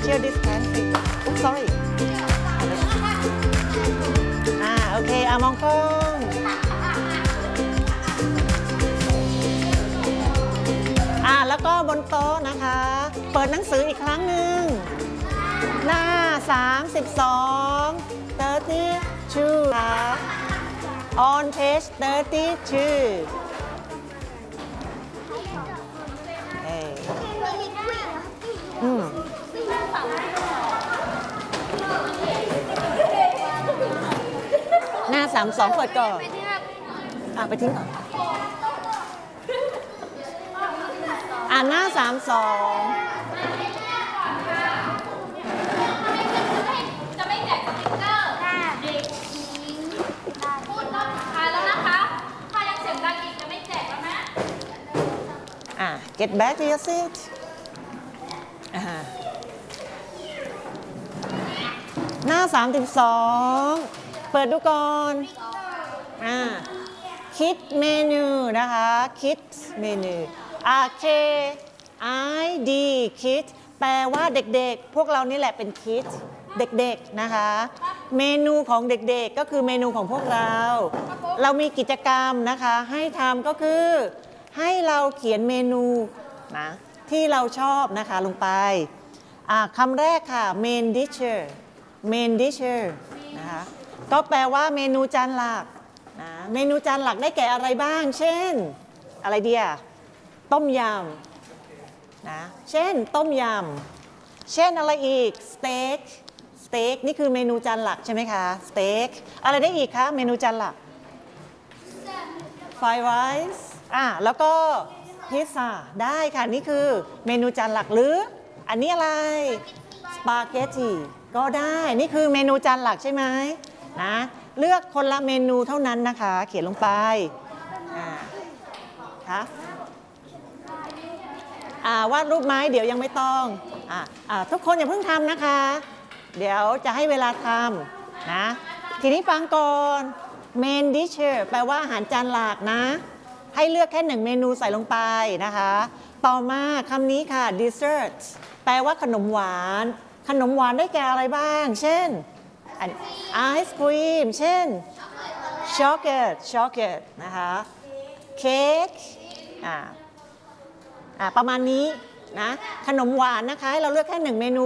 share this pantry oops sorry โอเคมองกล้องแล้วก็บนโต๊ะนะคะเปิดหนังสืออีกครั้งหนึ่งหน้า32ค่ะ on page 32หน้า32เปิดก่อนไปทิ้งก่อนหน้า32 จะไม่แจกสติ๊กเกอร์เด็กพูดรอบสุดท้ายแล้วนะคะถ้ายังเสียงดังอีกจะไม่แจกแล้วนะ get back to your seat หน้า32เปิดดูก่อนคิดเมนูนะคะคิดเมนูK I D Kids แปลว่าเด็กๆพวกเรานี่แหละเป็น Kids เด็กๆนะคะเมนูของเด็กๆก็คือเมนูของพวกเรามีกิจกรรมนะคะให้ทำก็คือให้เราเขียนเมนูนะที่เราชอบนะคะลงไปคำแรกค่ะ main dishes นะคะก็แปลว่าเมนูจานหลักนะเมนูจานหลักได้แก่อะไรบ้างเช่นอะไรเดียต้มยำนะเช่นต้มยำเช่นอะไรอีกสเต็กนี่คือเมนูจานหลักใช่ไหมคะสเต็กอะไรได้อีกคะเมนูจานหลักไฟไรซ์แล้วก็พิซซ่าได้ค่ะนี่คือเมนูจานหลักหรืออันนี้อะไรสปาเกตตีก็ได้นี่คือเมนูจานหลักใช่ไหมนะเลือกคนละเมนูเท่านั้นนะคะเขียนลงไปค่ะวาดรูปไม้เดี๋ยวยังไม่ต้องทุกคนอย่าเพิ่งทำนะคะเดี๋ยวจะให้เวลาทำนะทีนี้ฟังก่อน main dish แปลว่าอาหารจานหลักนะให้เลือกแค่1เมนูใส่ลงไปนะคะต่อมาคำนี้ค่ะ dessert แปลว่าขนมหวานได้แก่อะไรบ้างเช่นไอศครีมเช่นช็อกโกแลตนะคะเค้กประมาณนี้นะขนมหวานนะคะให้เราเลือกแค่1เมนู